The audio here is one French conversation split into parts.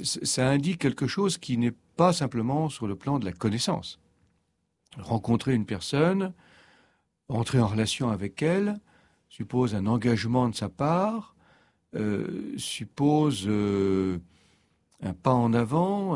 ça indique quelque chose qui n'est pas simplement sur le plan de la connaissance. Rencontrer une personne, entrer en relation avec elle, suppose un engagement de sa part, suppose un pas en avant.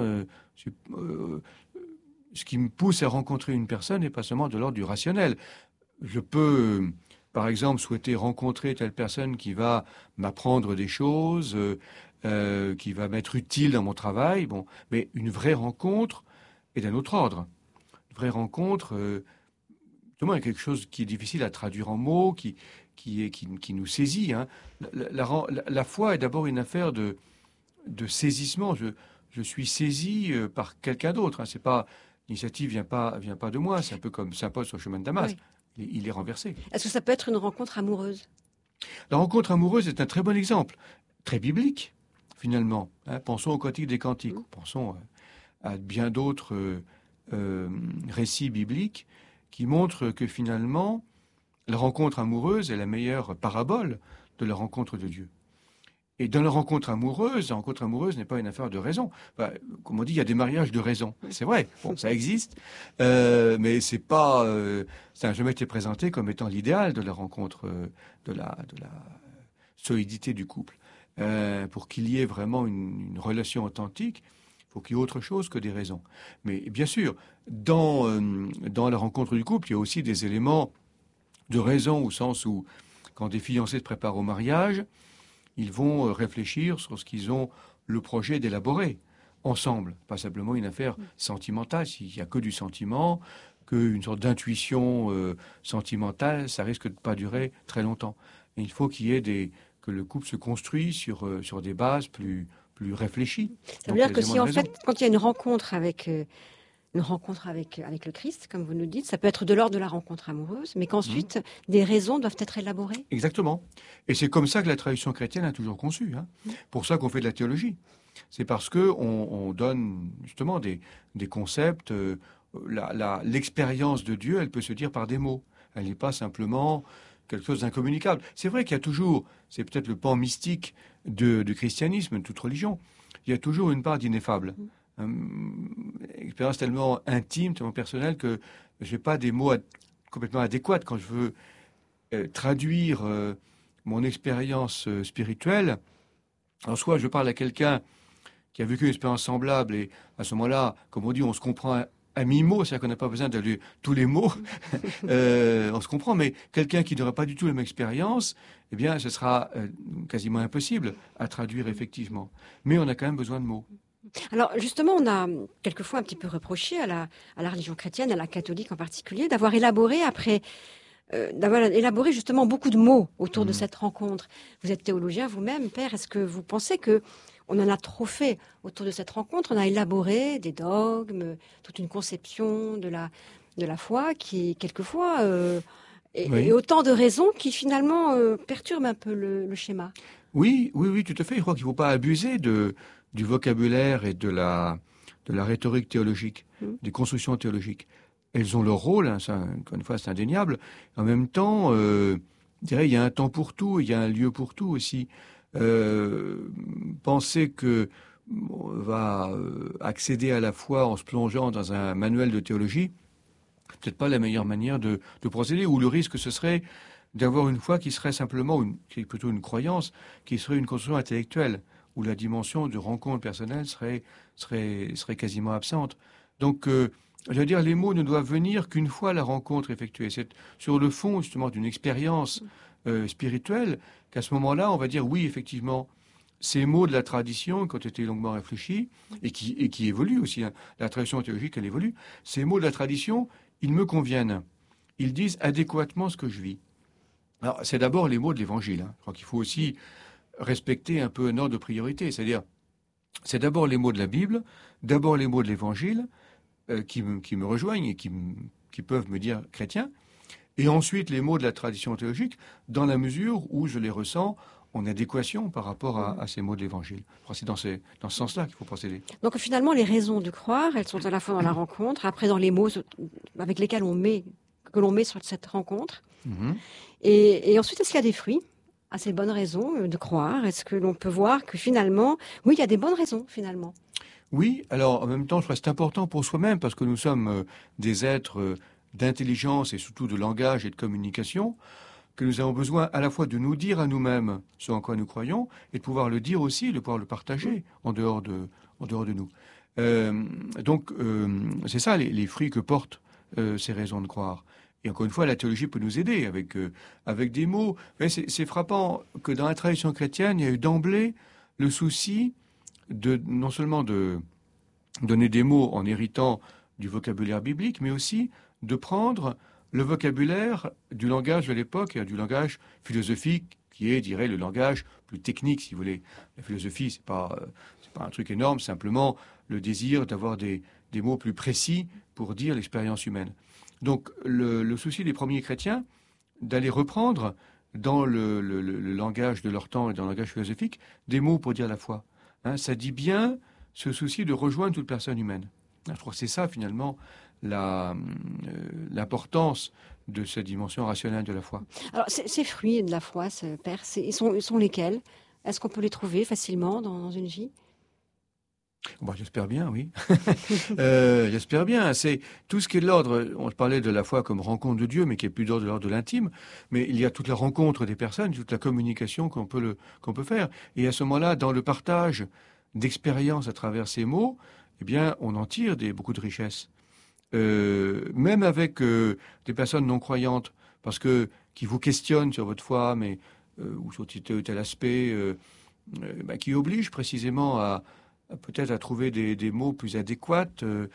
Ce qui me pousse à rencontrer une personne n'est pas seulement de l'ordre du rationnel. Je peux, par exemple, souhaiter rencontrer telle personne qui va m'apprendre des choses, qui va m'être utile dans mon travail. Bon, mais une vraie rencontre est d'un autre ordre. Une vraie rencontre, justement, est quelque chose qui est difficile à traduire en mots, qui nous saisit. Hein. La foi est d'abord une affaire de saisissement. Je suis saisi par quelqu'un d'autre. Hein. C'est pas, l'initiative vient pas de moi. C'est un peu comme Saint Paul sur le chemin de Damas. Oui. Il est renversé. Est-ce que ça peut être une rencontre amoureuse? La rencontre amoureuse est un très bon exemple, très biblique, finalement. Hein. Pensons au Cantique des Cantiques. Pensons à bien d'autres récits bibliques qui montrent que finalement, la rencontre amoureuse est la meilleure parabole de la rencontre de Dieu. Et dans la rencontre amoureuse n'est pas une affaire de raison. Enfin, comme on dit, il y a des mariages de raison. C'est vrai, bon, ça existe, mais c'est pas, ça n'a jamais été présenté comme étant l'idéal de la rencontre, de la solidité du couple. Pour qu'il y ait vraiment une relation authentique, il faut qu'il y ait autre chose que des raisons. Mais bien sûr, dans la rencontre du couple, il y a aussi des éléments de raison, au sens où, quand des fiancés se préparent au mariage, ils vont réfléchir sur ce qu'ils ont le projet d'élaborer ensemble, pas simplement une affaire sentimentale. S'il n'y a que du sentiment, qu'une sorte d'intuition sentimentale, ça risque de pas durer très longtemps. Et il faut qu'il y ait que le couple se construise sur des bases plus réfléchies. Ça veut dire que si en fait, quand il y a une rencontre avec le Christ, comme vous nous dites, ça peut être de l'ordre de la rencontre amoureuse, mais qu'ensuite, des raisons doivent être élaborées. Exactement. Et c'est comme ça que la tradition chrétienne a toujours conçu. Hein. Pour ça qu'on fait de la théologie. C'est parce qu'on donne justement des concepts. L'expérience de Dieu, elle peut se dire par des mots. Elle n'est pas simplement quelque chose d'incommunicable. C'est vrai qu'il y a toujours, c'est peut-être le pan mystique du christianisme, de toute religion, il y a toujours une part d'ineffable. Une expérience tellement intime, tellement personnelle que je n'ai pas des mots complètement adéquats quand je veux traduire mon expérience spirituelle. Alors soit je parle à quelqu'un qui a vécu une expérience semblable et à ce moment-là, comme on dit, on se comprend à mi-mot, c'est-à-dire qu'on n'a pas besoin de lire tous les mots, on se comprend, mais quelqu'un qui n'aura pas du tout la même expérience, eh bien ce sera quasiment impossible à traduire effectivement. Mais on a quand même besoin de mots. Alors justement, on a quelquefois un petit peu reproché à la religion chrétienne, à la catholique en particulier, d'avoir élaboré justement beaucoup de mots autour de cette rencontre. Vous êtes théologien vous-même, Père, est-ce que vous pensez que on en a trop fait autour de cette rencontre? On a élaboré des dogmes, toute une conception de la foi qui quelquefois et autant de raisons qui finalement perturbent un peu le schéma. Oui, tout à fait. Je crois qu'il ne faut pas abuser du vocabulaire et de la rhétorique théologique, des constructions théologiques. Elles ont leur rôle, hein, ça, encore une fois, c'est indéniable. En même temps, je dirais, il y a un temps pour tout, il y a un lieu pour tout aussi. Penser que on va accéder à la foi en se plongeant dans un manuel de théologie, c'est peut-être pas la meilleure manière de procéder, ou le risque ce serait d'avoir une foi qui serait simplement, plutôt une croyance, qui serait une construction intellectuelle, où la dimension de rencontre personnelle serait quasiment absente. Donc, je veux dire, les mots ne doivent venir qu'une fois la rencontre effectuée. C'est sur le fond, justement, d'une expérience spirituelle qu'à ce moment-là, on va dire, oui, effectivement, ces mots de la tradition qui ont été longuement réfléchis et qui évoluent aussi, hein, la tradition théologique, elle évolue, ces mots de la tradition, ils me conviennent. Ils disent adéquatement ce que je vis. Alors, c'est d'abord les mots de l'Évangile. Hein. Je crois qu'il faut aussi respecter un peu un ordre de priorité. C'est-à-dire, c'est d'abord les mots de la Bible, d'abord les mots de l'Évangile qui me rejoignent et qui peuvent me dire chrétien, et ensuite les mots de la tradition théologique, dans la mesure où je les ressens en adéquation par rapport à ces mots de l'Évangile. C'est dans ce sens-là qu'il faut procéder. Donc finalement, les raisons de croire, elles sont à la fois dans la rencontre, après dans les mots avec lesquels que l'on met sur cette rencontre. Et ensuite, est-ce qu'il y a des fruits? à ces bonnes raisons de croire? Est-ce que l'on peut voir que finalement, oui, il y a des bonnes raisons finalement? Oui, alors en même temps, je crois que c'est important pour soi-même parce que nous sommes des êtres d'intelligence et surtout de langage et de communication, que nous avons besoin à la fois de nous dire à nous-mêmes ce en quoi nous croyons et de pouvoir le dire aussi, de pouvoir le partager en dehors de nous. Donc, c'est ça les fruits que portent ces raisons de croire. Et encore une fois, la théologie peut nous aider avec des mots. Mais c'est frappant que dans la tradition chrétienne, il y a eu d'emblée le souci non seulement de donner des mots en héritant du vocabulaire biblique, mais aussi de prendre le vocabulaire du langage de l'époque et du langage philosophique, qui est, je dirais, le langage plus technique, si vous voulez. La philosophie, c'est pas un truc énorme, simplement le désir d'avoir des mots plus précis pour dire l'expérience humaine. Donc, le souci des premiers chrétiens, d'aller reprendre dans le langage de leur temps et dans le langage philosophique, des mots pour dire la foi. Hein, ça dit bien ce souci de rejoindre toute personne humaine. Je trouve que c'est ça, finalement, l'importance de cette dimension rationnelle de la foi. Alors, ces fruits de la foi, Père, ils sont lesquels? Est-ce qu'on peut les trouver facilement dans une vie? Bon, j'espère bien, oui. J'espère bien. C'est tout ce qui est de l'ordre. On parlait de la foi comme rencontre de Dieu, mais qui est plus de l'ordre de l'intime. Mais il y a toute la rencontre des personnes, toute la communication qu'on peut faire. Et à ce moment-là, dans le partage d'expériences à travers ces mots, eh bien, on en tire beaucoup de richesses. Même avec des personnes non croyantes, parce que qui vous questionnent sur votre foi, mais ou sur tel ou tel aspect, qui oblige précisément peut-être à trouver des mots plus adéquats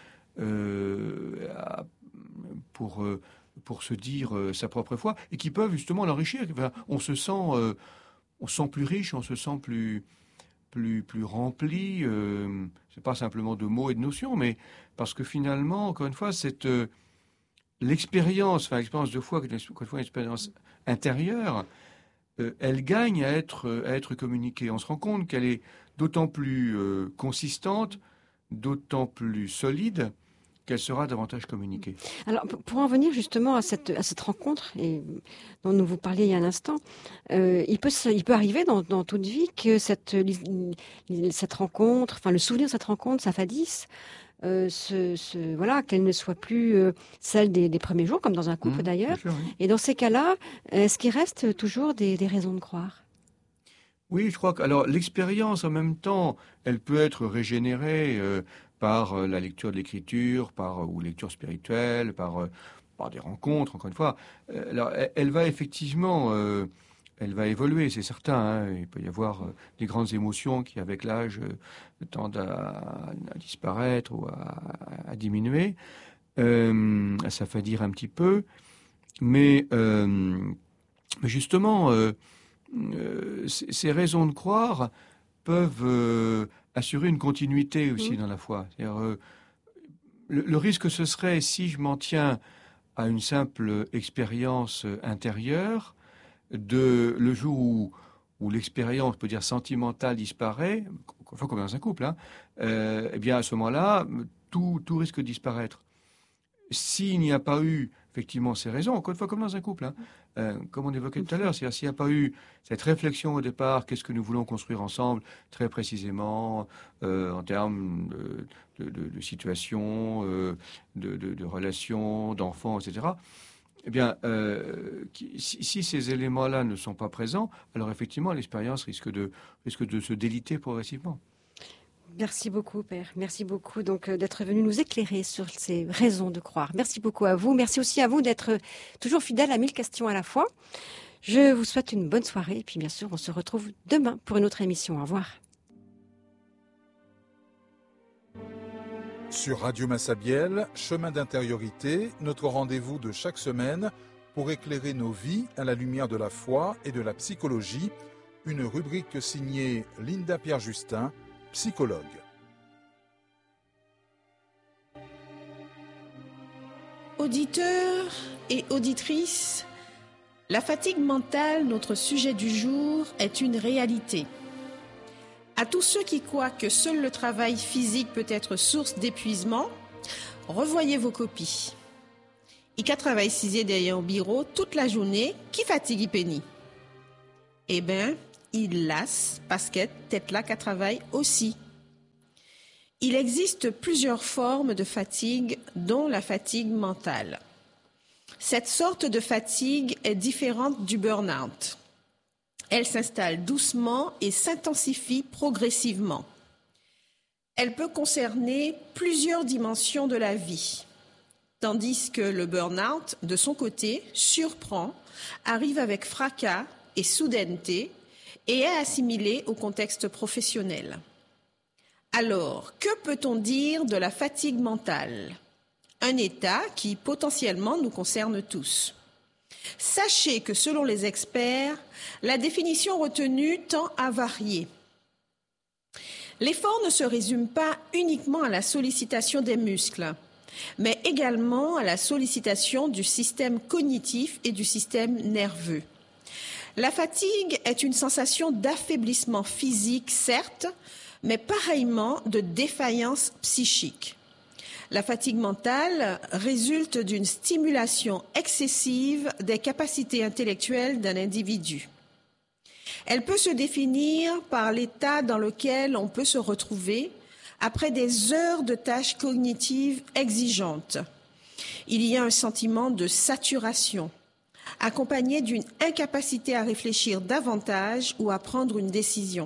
pour se dire sa propre foi et qui peuvent justement l'enrichir. Enfin, on se sent plus riche, on se sent plus rempli. C'est pas simplement de mots et de notions, mais parce que finalement, encore une fois, l'expérience de foi, qui est encore une fois une expérience intérieure, elle gagne à être communiquée. On se rend compte qu'elle est d'autant plus consistante, d'autant plus solide qu'elle sera davantage communiquée. Alors, pour en venir justement à cette rencontre dont nous vous parliez il y a un instant, il peut arriver dans toute vie que cette rencontre, enfin le souvenir de cette rencontre s'affadisse, qu'elle ne soit plus celle des premiers jours, comme dans un couple d'ailleurs. Sûr, oui. Et dans ces cas-là, est-ce qu'il reste toujours des raisons de croire? Oui, je crois que alors l'expérience en même temps, elle peut être régénérée par la lecture de l'écriture, ou lecture spirituelle, par des rencontres, encore une fois. Alors, elle va effectivement, elle va évoluer, c'est certain. Hein. Il peut y avoir des grandes émotions qui, avec l'âge, tendent à disparaître ou à diminuer, à s'affadir un petit peu. Mais justement, ces raisons de croire peuvent assurer une continuité aussi dans la foi. C'est-à-dire, le risque, ce serait, si je m'en tiens à une simple expérience intérieure, le jour où l'expérience, on peut dire sentimentale, disparaît, enfin comme dans un couple, hein, eh bien à ce moment-là, tout risque de disparaître. S'il n'y a pas eu effectivement ces raisons, encore une fois comme dans un couple, hein, comme on évoquait tout à l'heure, c'est-à-dire s'il n'y a pas eu cette réflexion au départ, qu'est-ce que nous voulons construire ensemble, très précisément, en termes de situation, de relations, d'enfants, etc., eh bien, si ces éléments-là ne sont pas présents, alors effectivement, l'expérience risque de se déliter progressivement. Merci beaucoup, Père. Merci beaucoup donc d'être venu nous éclairer sur ces raisons de croire. Merci beaucoup à vous. Merci aussi à vous d'être toujours fidèle à 1000 questions à la fois. Je vous souhaite une bonne soirée et puis bien sûr, on se retrouve demain pour une autre émission. Au revoir. Sur Radio Massabielle, Chemin d'intériorité, notre rendez-vous de chaque semaine pour éclairer nos vies à la lumière de la foi et de la psychologie. Une rubrique signée Linda Pierre-Justin, psychologue. Auditeurs et auditrices, la fatigue mentale, notre sujet du jour, est une réalité. À tous ceux qui croient que seul le travail physique peut être source d'épuisement, revoyez vos copies. Et qu'à travailler derrière au bureau toute la journée, qui fatigue y pénit. il lasse, basket, tête là qu'à travail aussi. Il existe plusieurs formes de fatigue, dont la fatigue mentale. Cette sorte de fatigue est différente du burn-out. Elle s'installe doucement et s'intensifie progressivement. Elle peut concerner plusieurs dimensions de la vie, tandis que le burn-out, de son côté, surprend, arrive avec fracas et soudaineté et est assimilé au contexte professionnel. Alors, que peut-on dire de la fatigue mentale ? Un état qui potentiellement nous concerne tous. Sachez que selon les experts, la définition retenue tend à varier. L'effort ne se résume pas uniquement à la sollicitation des muscles, mais également à la sollicitation du système cognitif et du système nerveux. La fatigue est une sensation d'affaiblissement physique, certes, mais pareillement de défaillance psychique. La fatigue mentale résulte d'une stimulation excessive des capacités intellectuelles d'un individu. Elle peut se définir par l'état dans lequel on peut se retrouver après des heures de tâches cognitives exigeantes. Il y a un sentiment de saturation, accompagné d'une incapacité à réfléchir davantage ou à prendre une décision.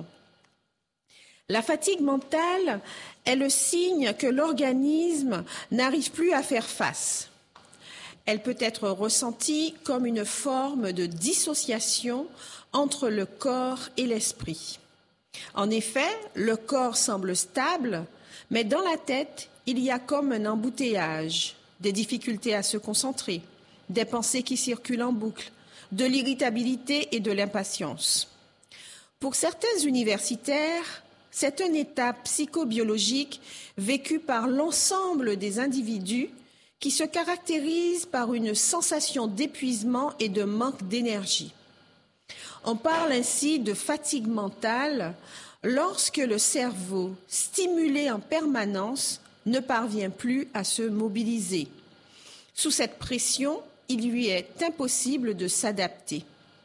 La fatigue mentale est le signe que l'organisme n'arrive plus à faire face. Elle peut être ressentie comme une forme de dissociation entre le corps et l'esprit. En effet, le corps semble stable, mais dans la tête, il y a comme un embouteillage, des difficultés à se concentrer, des pensées qui circulent en boucle, de l'irritabilité et de l'impatience. Pour certains universitaires, c'est un état psychobiologique vécu par l'ensemble des individus qui se caractérise par une sensation d'épuisement et de manque d'énergie. On parle ainsi de fatigue mentale lorsque le cerveau, stimulé en permanence, ne parvient plus à se mobiliser. Sous cette pression, il lui est impossible de s'adapter.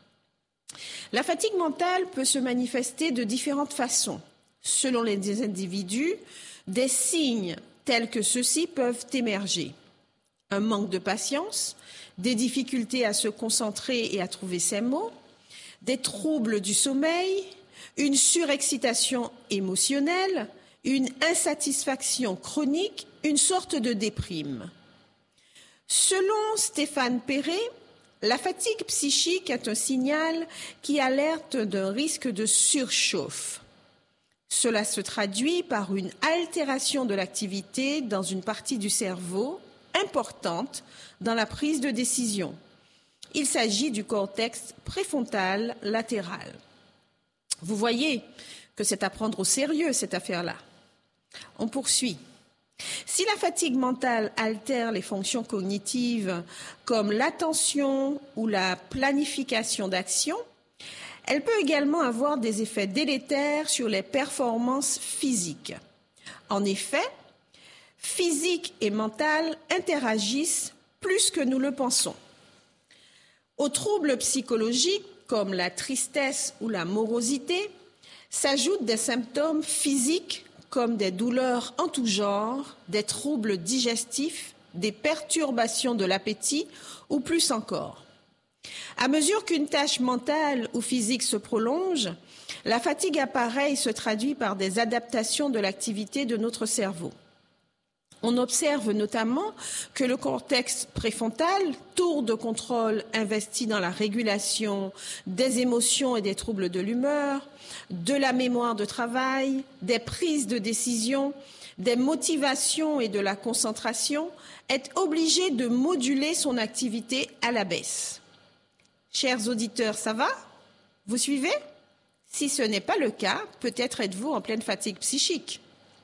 La fatigue mentale peut se manifester de différentes façons. Selon les individus, des signes tels que ceux-ci peuvent émerger. Un manque de patience, des difficultés à se concentrer et à trouver ses mots, des troubles du sommeil, une surexcitation émotionnelle, une insatisfaction chronique, une sorte de déprime. Selon Stéphane Perret, la fatigue psychique est un signal qui alerte d'un risque de surchauffe. Cela se traduit par une altération de l'activité dans une partie du cerveau importante dans la prise de décision. Il s'agit du cortex préfrontal latéral. Vous voyez que c'est à prendre au sérieux, cette affaire-là. On poursuit. Si la fatigue mentale altère les fonctions cognitives comme l'attention ou la planification d'action, elle peut également avoir des effets délétères sur les performances physiques. En effet, physique et mental interagissent plus que nous le pensons. Aux troubles psychologiques comme la tristesse ou la morosité s'ajoutent des symptômes physiques comme des douleurs en tout genre, des troubles digestifs, des perturbations de l'appétit ou plus encore. À mesure qu'une tâche mentale ou physique se prolonge, la fatigue apparaît et se traduit par des adaptations de l'activité de notre cerveau. On observe notamment que le cortex préfrontal, tour de contrôle investi dans la régulation des émotions et des troubles de l'humeur, de la mémoire de travail, des prises de décision, des motivations et de la concentration, est obligé de moduler son activité à la baisse. Chers auditeurs, ça va ? Vous suivez ? Si ce n'est pas le cas, peut-être êtes-vous en pleine fatigue psychique.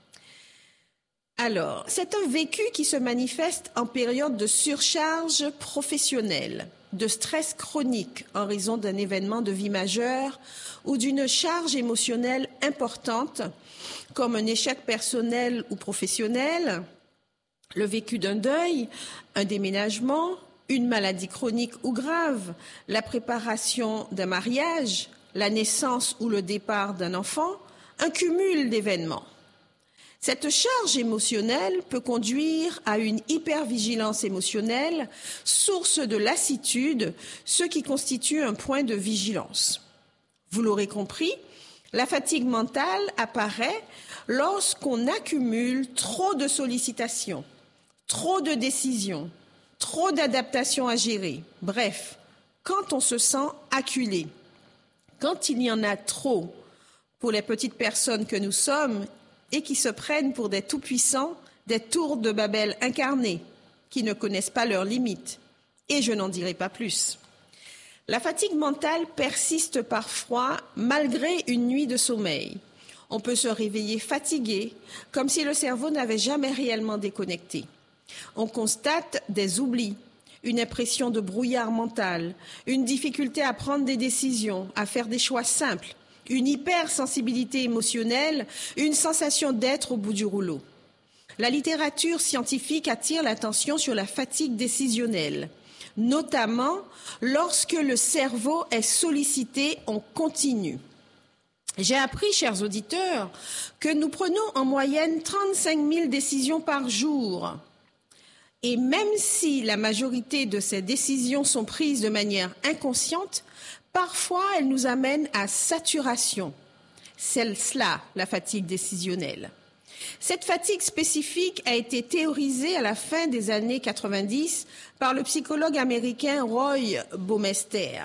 Alors, c'est un vécu qui se manifeste en période de surcharge professionnelle, de stress chronique en raison d'un événement de vie majeur ou d'une charge émotionnelle importante, comme un échec personnel ou professionnel, le vécu d'un deuil, un déménagement, une maladie chronique ou grave, la préparation d'un mariage, la naissance ou le départ d'un enfant, un cumul d'événements. Cette charge émotionnelle peut conduire à une hypervigilance émotionnelle, source de lassitude, ce qui constitue un point de vigilance. Vous l'aurez compris, la fatigue mentale apparaît lorsqu'on accumule trop de sollicitations, trop de décisions, trop d'adaptations à gérer. Bref, quand on se sent acculé, quand il y en a trop pour les petites personnes que nous sommes et qui se prennent pour des tout-puissants, des tours de Babel incarnés, qui ne connaissent pas leurs limites. Et je n'en dirai pas plus. La fatigue mentale persiste parfois malgré une nuit de sommeil. On peut se réveiller fatigué, comme si le cerveau n'avait jamais réellement déconnecté. On constate des oublis, une impression de brouillard mental, une difficulté à prendre des décisions, à faire des choix simples, une hypersensibilité émotionnelle, une sensation d'être au bout du rouleau. La littérature scientifique attire l'attention sur la fatigue décisionnelle, notamment lorsque le cerveau est sollicité en continu. J'ai appris, chers auditeurs, que nous prenons en moyenne 35 000 décisions par jour. Et même si la majorité de ces décisions sont prises de manière inconsciente, parfois elles nous amènent à saturation. C'est cela, la fatigue décisionnelle. Cette fatigue spécifique a été théorisée à la fin des années 90 par le psychologue américain Roy Baumeister.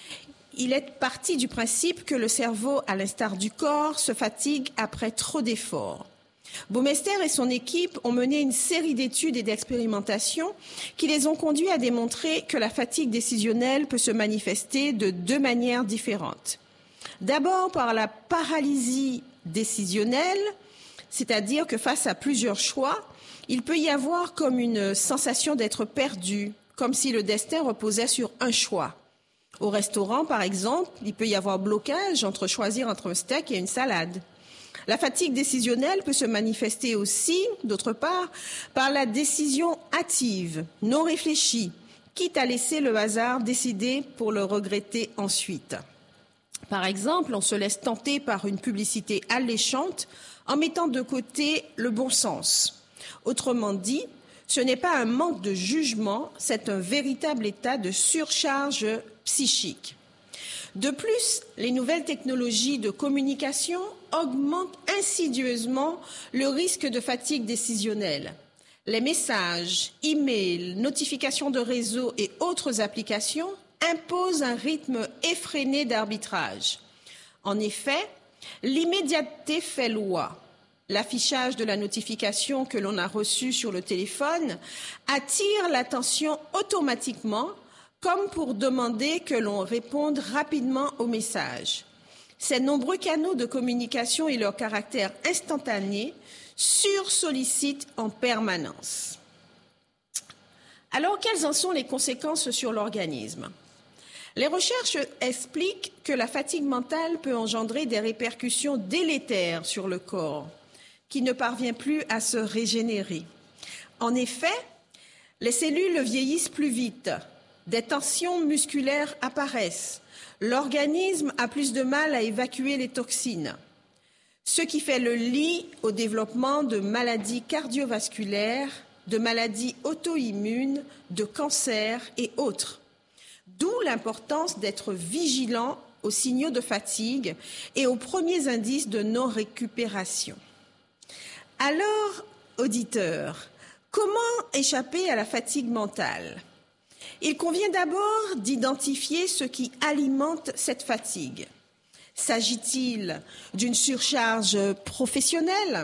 Il est parti du principe que le cerveau, à l'instar du corps, se fatigue après trop d'efforts. Baumeister et son équipe ont mené une série d'études et d'expérimentations qui les ont conduits à démontrer que la fatigue décisionnelle peut se manifester de deux manières différentes. D'abord par la paralysie décisionnelle, c'est-à-dire que face à plusieurs choix, il peut y avoir comme une sensation d'être perdu, comme si le destin reposait sur un choix. Au restaurant, par exemple, il peut y avoir blocage entre choisir entre un steak et une salade. La fatigue décisionnelle peut se manifester aussi, d'autre part, par la décision hâtive, non réfléchie, quitte à laisser le hasard décider pour le regretter ensuite. Par exemple, on se laisse tenter par une publicité alléchante en mettant de côté le bon sens. Autrement dit, ce n'est pas un manque de jugement, c'est un véritable état de surcharge psychique. De plus, les nouvelles technologies de communication augmentent insidieusement le risque de fatigue décisionnelle. Les messages, emails, notifications de réseau et autres applications imposent un rythme effréné d'arbitrage. En effet, l'immédiateté fait loi. L'affichage de la notification que l'on a reçue sur le téléphone attire l'attention automatiquement, comme pour demander que l'on réponde rapidement au message. Ces nombreux canaux de communication et leur caractère instantané sursollicitent en permanence. Alors, quelles en sont les conséquences sur l'organisme ? Les recherches expliquent que la fatigue mentale peut engendrer des répercussions délétères sur le corps, qui ne parvient plus à se régénérer. En effet, les cellules vieillissent plus vite, des tensions musculaires apparaissent, l'organisme a plus de mal à évacuer les toxines, ce qui fait le lit au développement de maladies cardiovasculaires, de maladies auto-immunes, de cancers et autres. D'où l'importance d'être vigilant aux signaux de fatigue et aux premiers indices de non-récupération. Alors, auditeurs, comment échapper à la fatigue mentale ? Il convient d'abord d'identifier ce qui alimente cette fatigue. S'agit-il d'une surcharge professionnelle,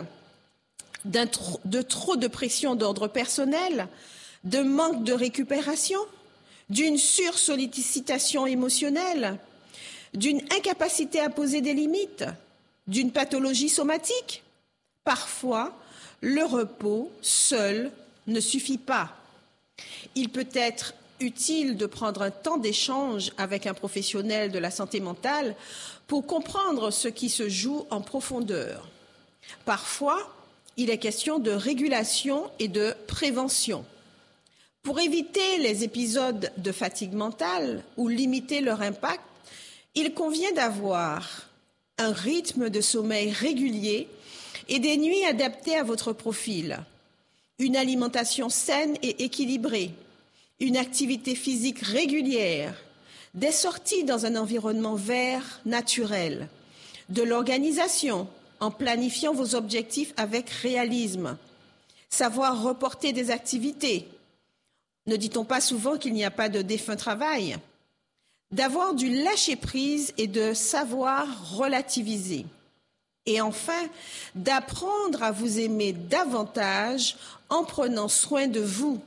de trop de pression d'ordre personnel, de manque de récupération, d'une sursollicitation émotionnelle, d'une incapacité à poser des limites, d'une pathologie somatique ? Parfois, le repos seul ne suffit pas. Il peut être utile de prendre un temps d'échange avec un professionnel de la santé mentale pour comprendre ce qui se joue en profondeur. Parfois, il est question de régulation et de prévention. Pour éviter les épisodes de fatigue mentale ou limiter leur impact, Il convient d'avoir un rythme de sommeil régulier et des nuits adaptées à votre profil, une alimentation saine et équilibrée, une activité physique régulière, des sorties dans un environnement vert, naturel, de l'organisation en planifiant vos objectifs avec réalisme, savoir reporter des activités. Ne dit-on pas souvent qu'il n'y a pas de défunt travail? D'avoir du lâcher-prise et de savoir relativiser. Et enfin, d'apprendre à vous aimer davantage en prenant soin de vous.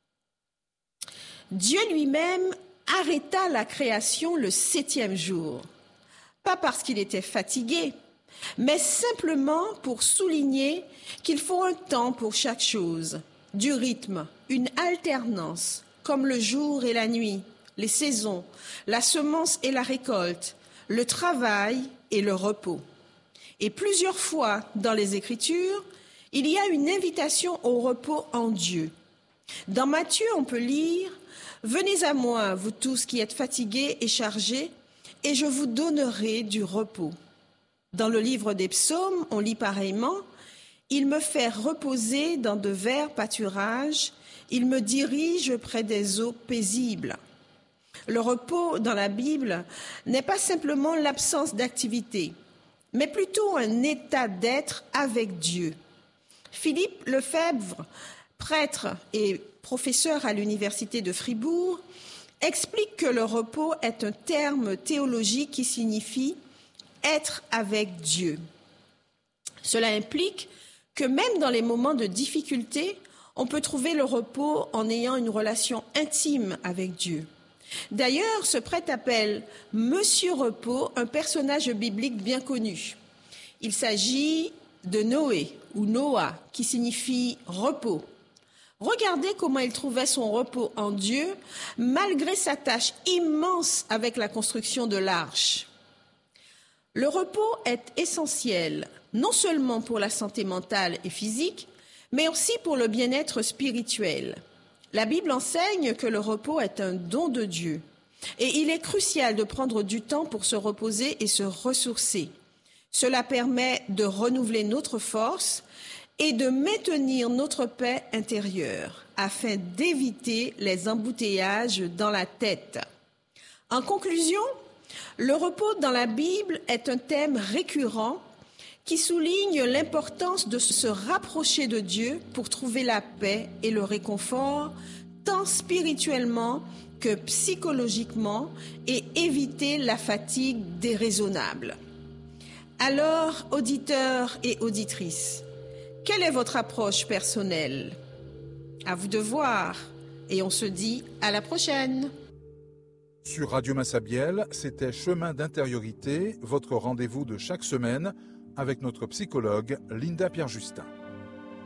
Dieu lui-même arrêta la création le 7e jour, pas parce qu'il était fatigué, mais simplement pour souligner qu'il faut un temps pour chaque chose, du rythme, une alternance, comme le jour et la nuit, les saisons, la semence et la récolte, le travail et le repos. Et plusieurs fois dans les Écritures, il y a une invitation au repos en Dieu. Dans Matthieu, on peut lire « Venez à moi, vous tous qui êtes fatigués et chargés, et je vous donnerai du repos. » Dans le livre des Psaumes, on lit pareillement « Il me fait reposer dans de verts pâturages, il me dirige près des eaux paisibles. » Le repos dans la Bible n'est pas simplement l'absence d'activité, mais plutôt un état d'être avec Dieu. Philippe Lefebvre, prêtre et professeur à l'université de Fribourg, explique que le repos est un terme théologique qui signifie être avec Dieu. Cela implique que même dans les moments de difficulté, on peut trouver le repos en ayant une relation intime avec Dieu. D'ailleurs, ce prêtre appelle Monsieur Repos un personnage biblique bien connu. Il s'agit de Noé ou Noah, qui signifie repos. Regardez comment il trouvait son repos en Dieu, malgré sa tâche immense avec la construction de l'arche. Le repos est essentiel, non seulement pour la santé mentale et physique, mais aussi pour le bien-être spirituel. La Bible enseigne que le repos est un don de Dieu et il est crucial de prendre du temps pour se reposer et se ressourcer. Cela permet de renouveler notre force et de maintenir notre paix intérieure afin d'éviter les embouteillages dans la tête. En conclusion, le repos dans la Bible est un thème récurrent qui souligne l'importance de se rapprocher de Dieu pour trouver la paix et le réconfort, tant spirituellement que psychologiquement, et éviter la fatigue déraisonnable. Alors, auditeurs et auditrices, quelle est votre approche personnelle? À vous de voir, et on se dit à la prochaine. Sur Radio Massabielle, c'était Chemin d'intériorité, votre rendez-vous de chaque semaine avec notre psychologue Linda Pierre-Justin.